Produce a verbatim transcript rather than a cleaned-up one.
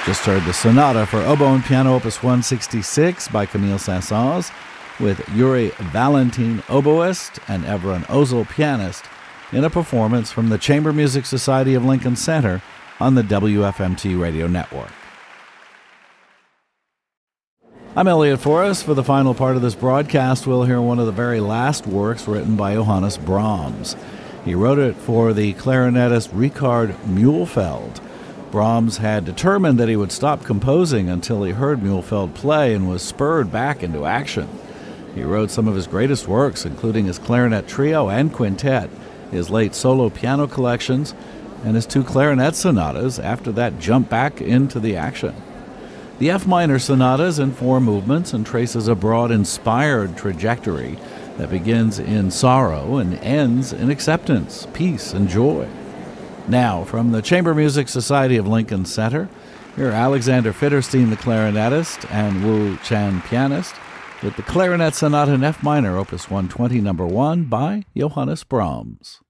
Just heard the Sonata for Oboe and Piano Opus one sixty-six by Camille Saint-Saëns with Yuri Valentin, oboist, and Evren Ozel, pianist, in a performance from the Chamber Music Society of Lincoln Center on the W F M T radio network. I'm Elliot Forrest. For the final part of this broadcast, we'll hear one of the very last works written by Johannes Brahms. He wrote it for the clarinetist Richard Mühlfeld. Brahms had determined that he would stop composing until he heard Mühlfeld play and was spurred back into action. He wrote some of his greatest works, including his clarinet trio and quintet, his late solo piano collections, and his two clarinet sonatas. After that, jumped back into the action. The F minor sonata is in four movements and traces a broad, inspired trajectory that begins in sorrow and ends in acceptance, peace, and joy. Now, from the Chamber Music Society of Lincoln Center, here are Alexander Fitterstein, the clarinetist, and Wu Chan, pianist, with the Clarinet Sonata in F minor, Opus one twenty, number one, by Johannes Brahms.